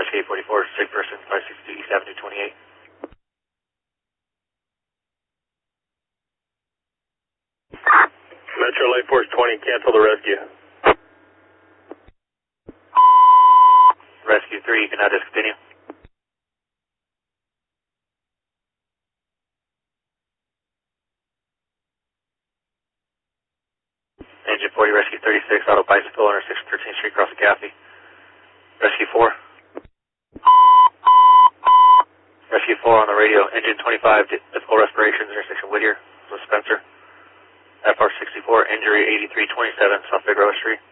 Rescue 844, sick person, 562 East Avenue 28. Metro Light Force 20, cancel the rescue. Rescue 3, you can now discontinue. Engine 40, Rescue 36, auto bicycle, intersection 13th Street, across the Gaffey. Rescue 4. Rescue 4 on the radio, engine 25, difficult respirations, intersection Whittier, with Spencer. FR 64, injury 8327, South Figueroa Street.